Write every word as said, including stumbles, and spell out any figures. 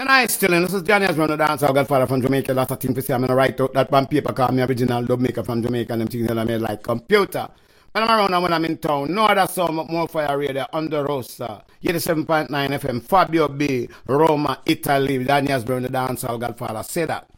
And I still, and this is Johnny Asman, the dancer, Godfather from Jamaica. Lots of things to say. I'm going to write out that one paper called me original dub maker from Jamaica, and them things that I made like computer. When I'm around and when I'm in town, no other song, more fire radio, Under Rosa, eighty-seven point nine F M, Fabio B, Roma, Italy, Danny Asman, the dancer, Godfather, say that.